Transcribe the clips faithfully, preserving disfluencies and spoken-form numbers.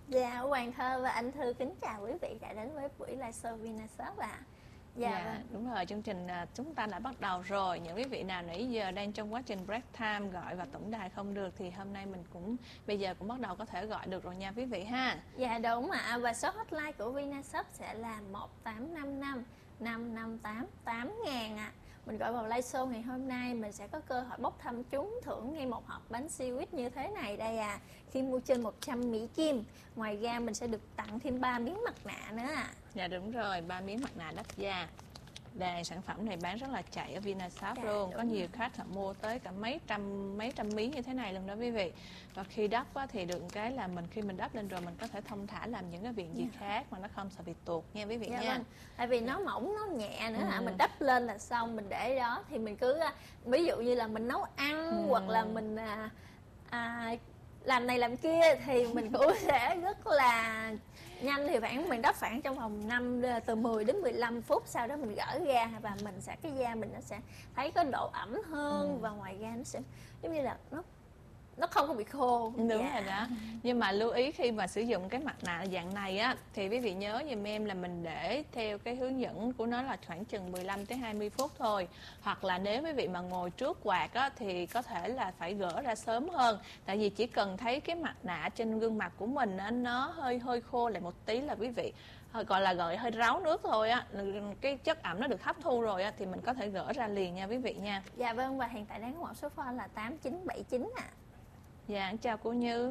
Dạ, Hoàng Thơ và anh Thư kính chào quý vị đã đến với buổi live show Vinashop ạ. Dạ, Dạ, vâng. đúng rồi, chương trình à, chúng ta đã bắt đầu rồi. Những quý vị nào nãy giờ đang trong quá trình break time gọi vào tổng đài không được thì hôm nay mình cũng bây giờ cũng bắt đầu có thể gọi được rồi nha quý vị ha. Dạ đúng ạ, và số hotline của Vinashop sẽ là một tám năm năm năm năm tám tám ngàn ạ. Mình gọi vào live show ngày hôm nay mình sẽ có cơ hội bốc thăm trúng thưởng ngay một hộp bánh sandwich như thế này đây à. Khi mua trên một trăm Mỹ Kim. Ngoài ra mình sẽ được tặng thêm ba miếng mặt nạ nữa ạ. Dạ đúng rồi, ba miếng mặt nạ đắt da. Đây, sản phẩm này bán rất là chạy ở Vinashop Dạ, luôn. Có đúng nhiều rồi. khách họ mua tới cả mấy trăm mấy trăm miếng như thế này luôn đó quý vị. Và khi đắp á, thì được cái là mình khi mình đắp lên rồi mình có thể thông thả làm những cái việc gì khác mà nó không sợ bị tuột nha quý vị Dạ nha. vâng. Tại vì nó mỏng nó nhẹ nữa Ừ. hả, mình đắp lên là xong, mình để đó thì mình cứ à, ví dụ như là mình nấu ăn Ừ. hoặc là mình à, à, làm này làm kia thì mình cũng sẽ rất là nhanh, thì khoảng mình đắp khoảng trong vòng năm từ mười đến mười lăm phút, sau đó mình gỡ ra và mình sẽ cái da mình nó sẽ thấy có độ ẩm hơn. Ừ. Và ngoài ra nó sẽ giống như là nó nó không có bị khô. Đúng Dạ. rồi đó. Nhưng mà lưu ý khi mà sử dụng cái mặt nạ dạng này á thì quý vị nhớ giùm em là mình để theo cái hướng dẫn của nó là khoảng chừng mười lăm tới hai mươi phút thôi. Hoặc là nếu quý vị mà ngồi trước quạt á thì có thể là phải gỡ ra sớm hơn. Tại vì chỉ cần thấy cái mặt nạ trên gương mặt của mình á, nó hơi hơi khô lại một tí là quý vị gọi là gọi hơi ráo nước thôi á, cái chất ẩm nó được hấp thu rồi á thì mình có thể gỡ ra liền nha quý vị nha. Dạ vâng, và hiện tại đang có một số phone là tám chín bảy chín ạ. Dạ, chào cô Như.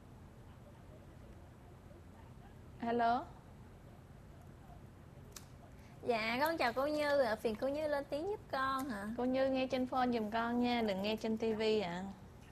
Hello. Dạ con chào cô Như ạ, phiền cô Như lên tiếng giúp con hả? Cô Như nghe trên phone giùm con nha, đừng nghe trên tivi ạ.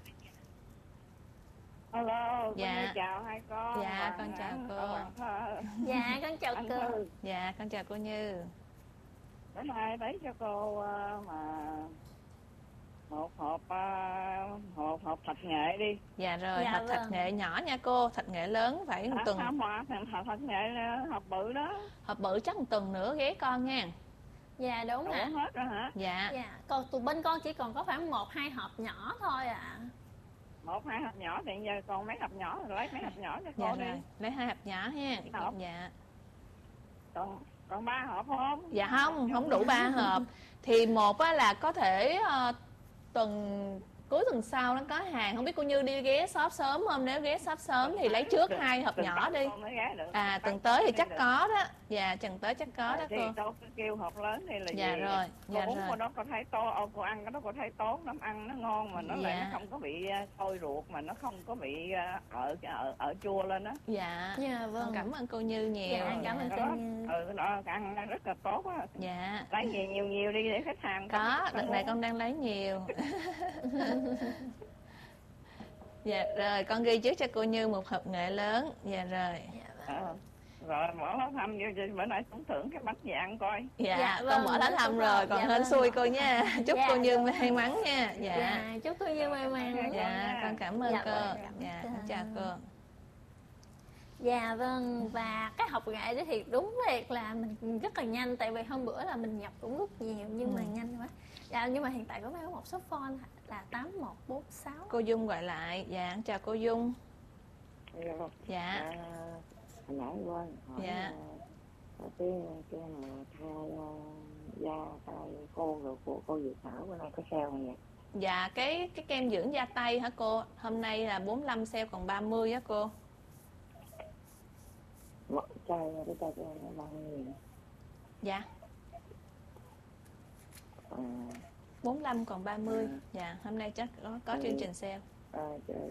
Alo, Dạ. con chào hai con. Dạ, Hoàng con chào Hằng, cô. Hoàng Thơ. Dạ con chào Anh cô. Thư, Dạ, con chào cô Như. bữa nay lấy cho cô ờ, mà một hộp uh, hộp hộp thịt nghệ đi. Dạ rồi, Dạ hộp thịt vâng. nghệ nhỏ nha cô, thịt nghệ lớn phải một À, tuần. không ạ, hộp thịt nghệ ờ, hộp bự đó. Hộp bự chắc một tuần nữa ghé con nha. Dạ đúng Đủ ạ. hết rồi hả? Dạ. Dạ, còn tụi bên con chỉ còn có khoảng một hai hộp nhỏ thôi ạ. Một hai hộp nhỏ thì giờ còn mấy hộp nhỏ rồi, lấy mấy hộp nhỏ cho cô Dạ đi. rồi, lấy hai hộp nhỏ ha. Hộp. Dạ. Còn còn ba hộp không? Dạ không, không đủ ba hộp. Thì một á là có thể ờ, tuần cuối tuần sau nó có hàng, không biết cô Như đi ghé shop sớm không? Nếu ghé shop sớm thì lấy trước hai hộp nhỏ đi. À, tuần tới thì chắc có đó. Dạ, tuần tới chắc có đó thì cô. tôi kêu hộp lớn đi là Dạ gì? rồi, dạ Cô uống rồi. qua đó cô thấy tốt, ô, cô ăn cái đó cô thấy tốt lắm, ăn nó ngon mà nó lại Dạ. nó không có bị uh, sôi ruột, mà nó không có bị uh, ở ở ở chua lên á. Dạ. Dạ vâng. Cảm ơn cô Như nhiều. Dạ, cảm ơn Đó, cô Như. ừ, đó, ăn rất là tốt á. Dạ. Lấy nhiều nhiều nhiều đi để khách hàng Có, đợt này con đang lấy nhiều. Dạ rồi, con ghi trước cho cô Như một hộp nghệ lớn. Dạ rồi. Dạ vâng. Ờ, rồi mở lá thăm vô bữa nay cũng thưởng cái bánh dạng coi. Dạ, Dạ, con vâng, mở lá thăm đúng rồi, rồi. còn Dạ, hên vâng. xui cô nha. Chúc Dạ, cô Như đúng. may mắn nha. Dạ. Dạ, chúc cô Như may mắn. Dạ, con cảm ơn Dạ, cô. vâng, cảm Dạ, ơn. con chào cô. Dạ vâng, và cái hộp nghệ đó thì đúng thiệt là mình rất là nhanh, tại vì hôm bữa là mình nhập cũng rất nhiều nhưng mà Ừ. nhanh quá. Dạ, nhưng mà hiện tại có bán một số phone là tám một bốn sáu. Cô Dung gọi lại. Dạ, chào cô Dung. Dạ. À, hồi nãy quên hỏi Dạ. uh, cái cái mà thay uh, da tay khô rồi của cô Diệu Thảo bữa nay có sale không vậy? Dạ, cái cái kem dưỡng da tay hả cô? Hôm nay là bốn mươi lăm sale còn ba mươi á cô. Một chai cái chai cho nó bao nhiêu? Dạ, À, bốn mươi lăm còn ba mươi. Ừ. Dạ, hôm nay chắc có có Ừ. chương trình sale. à,